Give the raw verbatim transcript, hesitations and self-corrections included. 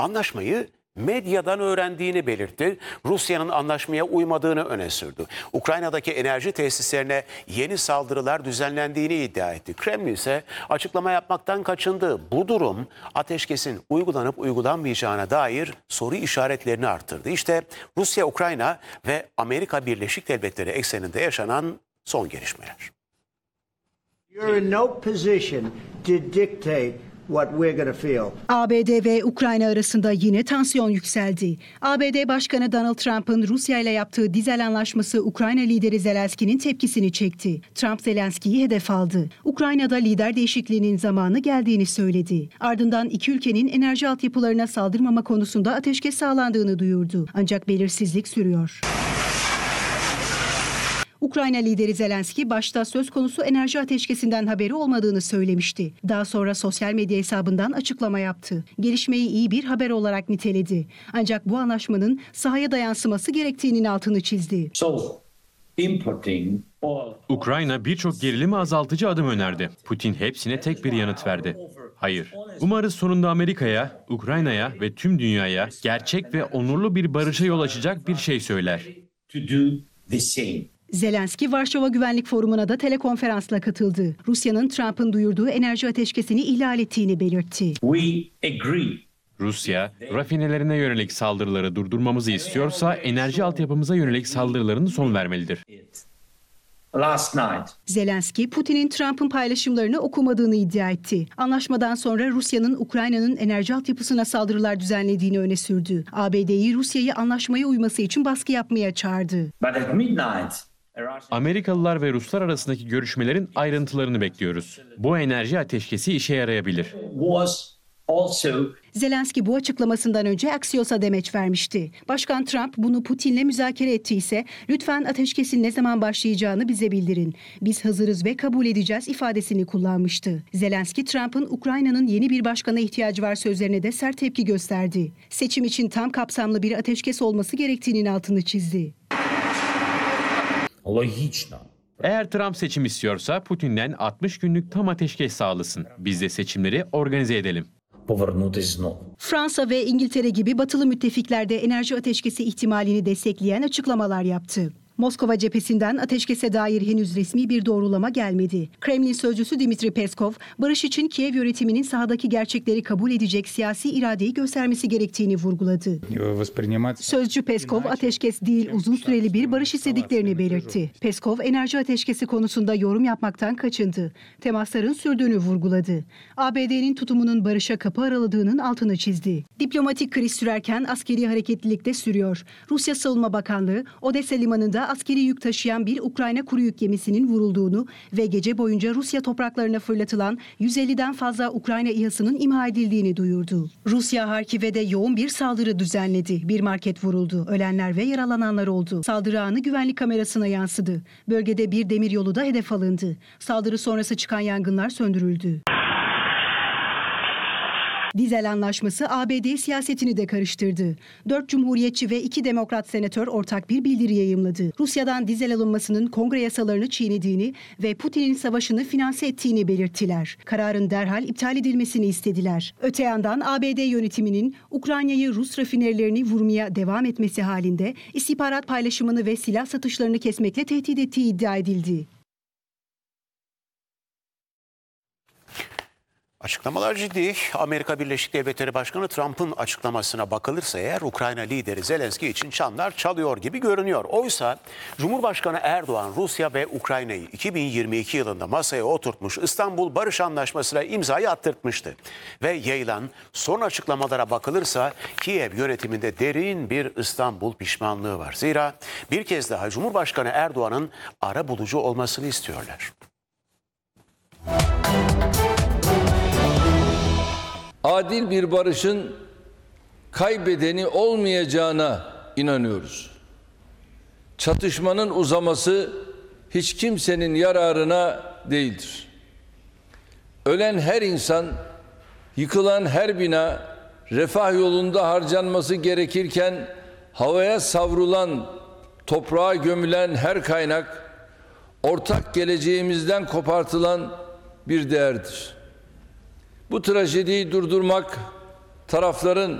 anlaşmayı medyadan öğrendiğini belirtti. Rusya'nın anlaşmaya uymadığını öne sürdü. Ukrayna'daki enerji tesislerine yeni saldırılar düzenlendiğini iddia etti. Kremlin ise açıklama yapmaktan kaçındı. Bu durum ateşkesin uygulanıp uygulanmayacağına dair soru işaretlerini arttırdı. İşte Rusya, Ukrayna ve Amerika Birleşik Devletleri ekseninde yaşanan son gelişmeler. You're in no position to dictate what we're going to feel. A B D ve Ukrayna arasında yine tansiyon yükseldi. A B D Başkanı Donald Trump'ın Rusya ile yaptığı dizel anlaşması Ukrayna lideri Zelenski'nin tepkisini çekti. Trump Zelenski'yi hedef aldı. Ukrayna'da lider değişikliğinin zamanı geldiğini söyledi. Ardından iki ülkenin enerji altyapılarına saldırmama konusunda ateşkes sağlandığını duyurdu. Ancak belirsizlik sürüyor. Ukrayna lideri Zelenski başta söz konusu enerji ateşkesinden haberi olmadığını söylemişti. Daha sonra sosyal medya hesabından açıklama yaptı. Gelişmeyi iyi bir haber olarak niteledi. Ancak bu anlaşmanın sahaya da yansıması gerektiğinin altını çizdi. Ukrayna birçok gerilimi azaltıcı adım önerdi. Putin hepsine tek bir yanıt verdi. Hayır. Umarız sonunda Amerika'ya, Ukrayna'ya ve tüm dünyaya gerçek ve onurlu bir barışa yol açacak bir şey söyler. Zelenski, Varşova Güvenlik Forumu'na da telekonferansla katıldı. Rusya'nın Trump'ın duyurduğu enerji ateşkesini ihlal ettiğini belirtti. Rusya, rafinelerine yönelik saldırıları durdurmamızı istiyorsa enerji altyapımıza yönelik saldırılarını son vermelidir. Zelenski, Putin'in Trump'ın paylaşımlarını okumadığını iddia etti. Anlaşmadan sonra Rusya'nın Ukrayna'nın enerji altyapısına saldırılar düzenlediğini öne sürdü. A B D'yi Rusya'yı anlaşmaya uyması için baskı yapmaya çağırdı. Amerikalılar ve Ruslar arasındaki görüşmelerin ayrıntılarını bekliyoruz. Bu enerji ateşkesi işe yarayabilir. Zelenski bu açıklamasından önce Axios'a demeç vermişti. Başkan Trump bunu Putin'le müzakere ettiyse lütfen ateşkesin ne zaman başlayacağını bize bildirin. Biz hazırız ve kabul edeceğiz ifadesini kullanmıştı. Zelenski, Trump'ın Ukrayna'nın yeni bir başkana ihtiyacı var sözlerine de sert tepki gösterdi. Seçim için tam kapsamlı bir ateşkes olması gerektiğinin altını çizdi. Eğer Trump seçim istiyorsa Putin'den altmış günlük tam ateşkes sağlasın. Biz de seçimleri organize edelim. Fransa ve İngiltere gibi batılı müttefikler de enerji ateşkesi ihtimalini destekleyen açıklamalar yaptı. Moskova cephesinden ateşkese dair henüz resmi bir doğrulama gelmedi. Kremlin sözcüsü Dmitri Peskov, barış için Kiev yönetiminin sahadaki gerçekleri kabul edecek siyasi iradeyi göstermesi gerektiğini vurguladı. Sözcü Peskov, ateşkes değil uzun süreli bir barış istediklerini belirtti. Peskov, enerji ateşkesi konusunda yorum yapmaktan kaçındı. Temasların sürdüğünü vurguladı. A B D'nin tutumunun barışa kapı araladığının altını çizdi. Diplomatik kriz sürerken askeri hareketlilik de sürüyor. Rusya Savunma Bakanlığı, Odessa limanında askeri yük taşıyan bir Ukrayna kuru yük gemisinin vurulduğunu ve gece boyunca Rusya topraklarına fırlatılan yüz elliden fazla Ukrayna İHA'sının imha edildiğini duyurdu. Rusya Harkiv'e de yoğun bir saldırı düzenledi. Bir market vuruldu. Ölenler ve yaralananlar oldu. Saldırı anı güvenlik kamerasına yansıdı. Bölgede bir demiryolu da hedef alındı. Saldırı sonrası çıkan yangınlar söndürüldü. Dizel anlaşması A B D siyasetini de karıştırdı. Dört cumhuriyetçi ve iki demokrat senatör ortak bir bildiri yayımladı. Rusya'dan dizel alınmasının kongre yasalarını çiğnediğini ve Putin'in savaşını finanse ettiğini belirttiler. Kararın derhal iptal edilmesini istediler. Öte yandan A B D yönetiminin Ukrayna'yı Rus rafinerilerini vurmaya devam etmesi halinde istihbarat paylaşımını ve silah satışlarını kesmekle tehdit ettiği iddia edildi. Açıklamalar ciddi. Amerika Birleşik Devletleri Başkanı Trump'ın açıklamasına bakılırsa eğer Ukrayna lideri Zelenski için çanlar çalıyor gibi görünüyor. Oysa Cumhurbaşkanı Erdoğan Rusya ve Ukrayna'yı iki bin yirmi iki yılında masaya oturtmuş, İstanbul Barış Anlaşması'na imzayı attırtmıştı. Ve yayılan son açıklamalara bakılırsa Kiev yönetiminde derin bir İstanbul pişmanlığı var. Zira bir kez daha Cumhurbaşkanı Erdoğan'ın arabulucu olmasını istiyorlar. Adil bir barışın kaybedeni olmayacağına inanıyoruz. Çatışmanın uzaması hiç kimsenin yararına değildir. Ölen her insan, yıkılan her bina, refah yolunda harcanması gerekirken havaya savrulan, toprağa gömülen her kaynak, ortak geleceğimizden kopartılan bir değerdir. Bu trajediyi durdurmak tarafların